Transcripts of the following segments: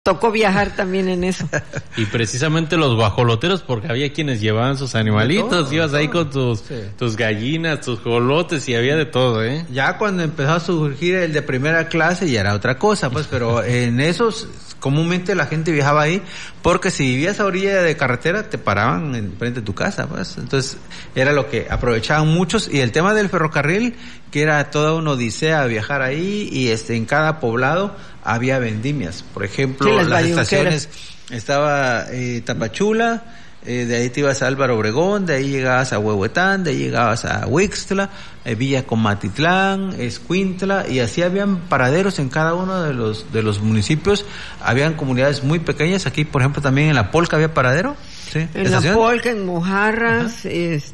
tocó viajar también en eso. Y precisamente los guajoloteros, porque había quienes llevaban sus animalitos, ibas ahí con tus gallinas, tus jolotes, y había de todo, ¿eh? Ya cuando empezó a surgir el de primera clase ya era otra cosa, pues, pero en esos comúnmente la gente viajaba ahí, porque si vivías a orilla de carretera te paraban en frente de tu casa, pues. Entonces era lo que aprovechaban muchos. Y el tema del ferrocarril, que era toda una odisea viajar ahí, y en cada poblado había vendimias. Por ejemplo, sí, las estaciones, estaba Tapachula, de ahí te ibas a Álvaro Obregón, de ahí llegabas a Huehuetán, de ahí llegabas a Huixtla, Villa Comatitlán, Escuintla, y así habían paraderos en cada uno de los municipios. Habían comunidades muy pequeñas. Aquí, por ejemplo, también en La Polca había paradero. Sí, en La Polca, en Mojarras,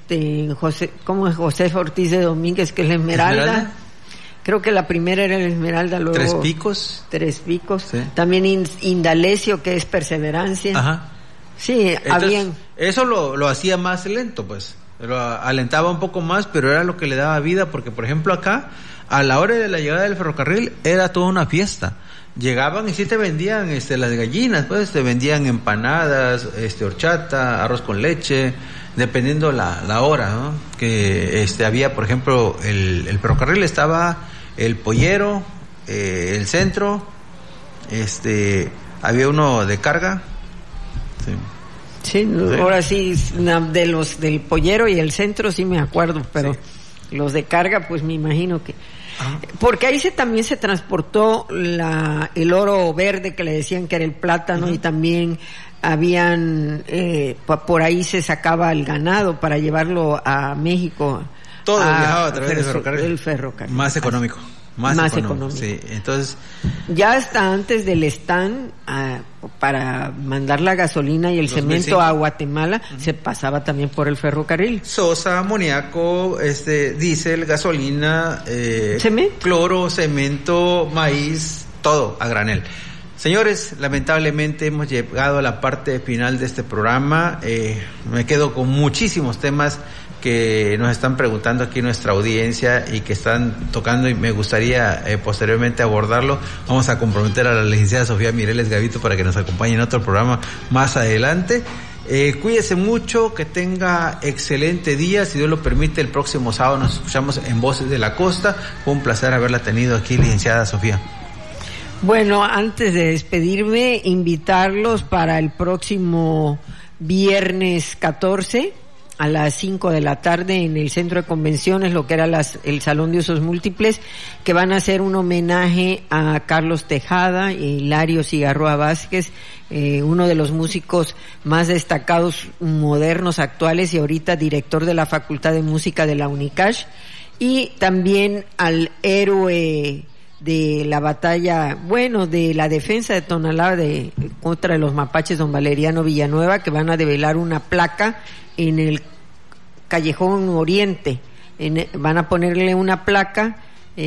José Ortiz de Domínguez, que es la Esmeralda. Creo que la primera era el Esmeralda, luego Tres Picos. Sí. También Indalecio, que es Perseverancia. Ajá. Sí, habían. Eso lo hacía más lento, pues. Lo alentaba un poco más, pero era lo que le daba vida, porque, por ejemplo, acá, a la hora de la llegada del ferrocarril, era toda una fiesta. Llegaban y sí te vendían las gallinas, pues, te vendían empanadas, horchata, arroz con leche, dependiendo la hora, ¿no? Que había, por ejemplo, el ferrocarril, estaba el Pollero, el Centro, había uno de carga. Sí, ahora sí, de los del Pollero y el Centro sí me acuerdo, pero los de carga, pues me imagino que... Porque ahí también se transportó el oro verde, que le decían que era el plátano, y también habían, por ahí se sacaba el ganado para llevarlo a México. Todo viajaba a través del ferrocarril. El ferrocarril. Más económico. Más económico. Sí, entonces... Ya hasta antes del stand, para mandar la gasolina y el 2005. Cemento a Guatemala, se pasaba también por el ferrocarril. Sosa, amoníaco, diésel, gasolina, ¿cemento? Cloro, cemento, maíz, todo a granel. Señores, lamentablemente hemos llegado a la parte final de este programa. Me quedo con muchísimos temas que nos están preguntando aquí nuestra audiencia y que están tocando, y me gustaría posteriormente abordarlo. Vamos a comprometer a la licenciada Sofía Mireles Gavito para que nos acompañe en otro programa más adelante. Cuídese mucho, que tenga excelente día. Si Dios lo permite, el próximo sábado nos escuchamos en Voces de la Costa. Fue un placer haberla tenido aquí, licenciada Sofía. Bueno, antes de despedirme, invitarlos para el próximo viernes 14 a las 5 de la tarde en el Centro de Convenciones, lo que era el Salón de Usos Múltiples, que van a hacer un homenaje a Carlos Tejada y Hilario Cigarroa Vázquez, uno de los músicos más destacados, modernos, actuales, y ahorita director de la Facultad de Música de la Unicash, y también al héroe de la batalla, de la defensa de Tonalá contra los mapaches, don Valeriano Villanueva, que van a develar una placa en el Callejón Oriente. Van a ponerle una placa,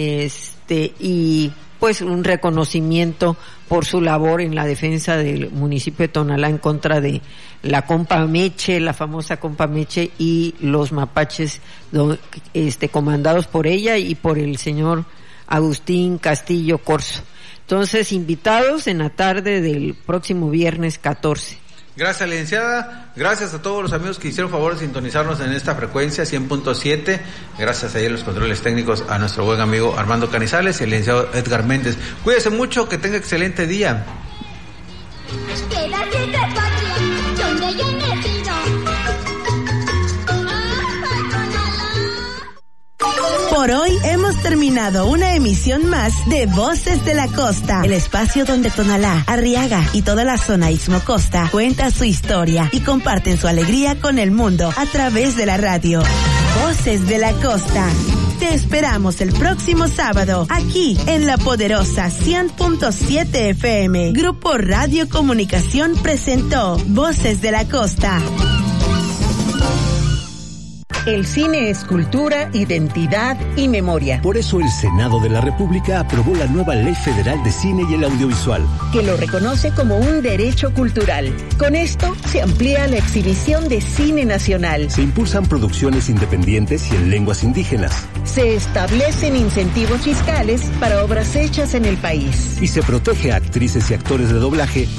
y pues un reconocimiento por su labor en la defensa del municipio de Tonalá en contra de la Compa Meche, la famosa Compa Meche, y los mapaches comandados por ella y por el señor Agustín Castillo Corzo. Entonces, invitados en la tarde del próximo viernes 14. Gracias, licenciada. Gracias a todos los amigos que hicieron favor de sintonizarnos en esta frecuencia 100.7. Gracias a los controles técnicos, a nuestro buen amigo Armando Canizales y el licenciado Edgar Méndez. Cuídese mucho, que tenga excelente día. Por hoy hemos terminado una emisión más de Voces de la Costa, el espacio donde Tonalá, Arriaga y toda la zona Istmo Costa cuentan su historia y comparten su alegría con el mundo a través de la radio. Voces de la Costa. Te esperamos el próximo sábado aquí en la poderosa 100.7 FM. Grupo Radio Comunicación presentó Voces de la Costa. El cine es cultura, identidad y memoria. Por eso el Senado de la República aprobó la nueva Ley Federal de Cine y el Audiovisual, que lo reconoce como un derecho cultural. Con esto se amplía la exhibición de cine nacional. Se impulsan producciones independientes y en lenguas indígenas. Se establecen incentivos fiscales para obras hechas en el país. Y se protege a actrices y actores de doblaje